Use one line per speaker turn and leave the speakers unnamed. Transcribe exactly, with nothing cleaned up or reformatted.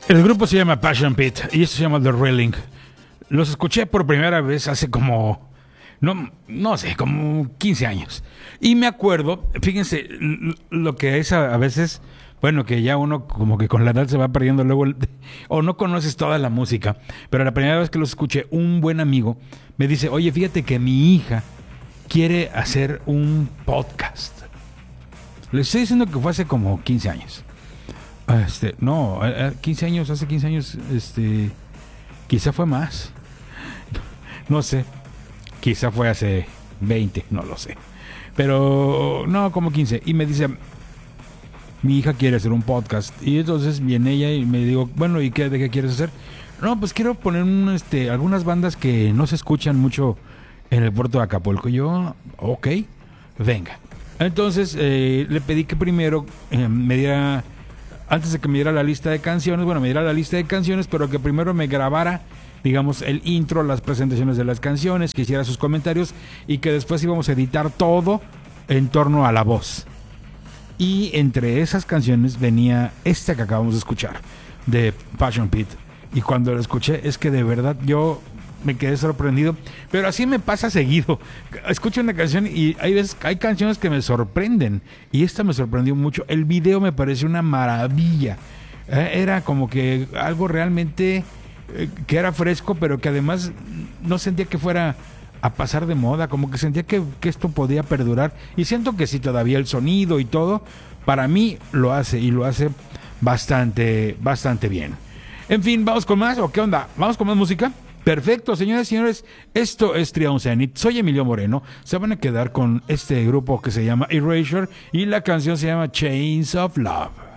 El grupo se llama Passion Pit y esto se llama The Railing. Los escuché por primera vez hace como, no, no sé, como quince años. Y me acuerdo, fíjense, lo que es a, a veces, bueno, que ya uno como que con la edad se va perdiendo luego, el, o no conoces toda la música, pero la primera vez que los escuché, un buen amigo me dice, oye, fíjate que mi hija quiere hacer un podcast. Le estoy diciendo que fue hace como quince años. Este, no, quince años, hace quince años, este, quizá fue más. No sé, quizá fue hace veinte, no lo sé. Pero no, como quince. Y me dice, mi hija quiere hacer un podcast. Y entonces viene ella y me digo, bueno, ¿y qué, de qué quieres hacer? No, pues quiero poner un, este, algunas bandas que no se escuchan mucho en el puerto de Acapulco. Y yo, ok, venga. Entonces eh, le pedí que primero eh, me diera, antes de que me diera la lista de canciones, bueno, me diera la lista de canciones, pero que primero me grabara, digamos, el intro, las presentaciones de las canciones, que hiciera sus comentarios y que después íbamos a editar todo en torno a la voz. Y entre esas canciones venía esta que acabamos de escuchar, de Passion Pit. Y cuando la escuché, es que de verdad yo me quedé sorprendido. Pero así me pasa seguido. Escucho una canción y hay veces, hay canciones que me sorprenden. Y esta me sorprendió mucho. El video me pareció una maravilla. Eh, era como que algo realmente eh, que era fresco, pero que además no sentía que fuera a pasar de moda, como que sentía que, que esto podía perdurar, y siento que sí, todavía el sonido y todo, para mí lo hace, y lo hace bastante, bastante bien. En fin, ¿vamos con más? ¿O qué onda? ¿Vamos con más música? Perfecto, señoras y señores, esto es Triumph Zenith, soy Emilio Moreno, se van a quedar con este grupo que se llama Erasure, y la canción se llama Chains of Love.